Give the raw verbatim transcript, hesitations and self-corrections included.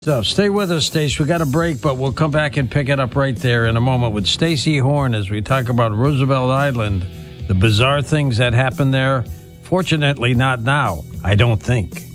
So stay with us, Stace. We got a break, but we'll come back and pick it up right there in a moment with Stacey Horn as we talk about Roosevelt Island, the bizarre things that happened there. Fortunately, not now, I don't think.